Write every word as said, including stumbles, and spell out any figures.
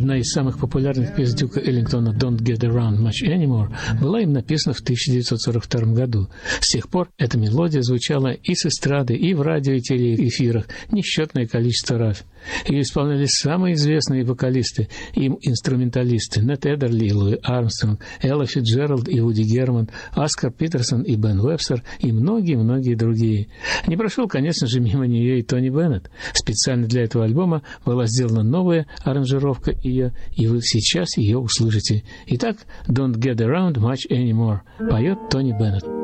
Одна из самых популярных песен Дюка Эллингтона «Don't Get Around Much Anymore» была им написана в тысяча девятьсот сорок втором году. С тех пор эта мелодия звучала и с эстрады, и в радио и телеэфирах несчетное количество раз. Ее исполняли самые известные вокалисты и инструменталисты: Нет Эдерли и Луи Армстронг, Элла Фицджеральд и Вуди Герман, Оскар Питерсон и Бен Вебстер и многие-многие другие. Не прошел, конечно же, мимо нее и Тони Беннет. Специально для этого альбома была сделана новая аранжировка ее, и вы сейчас ее услышите. Итак, «Don't Get Around Much Anymore» поет Тони Беннет.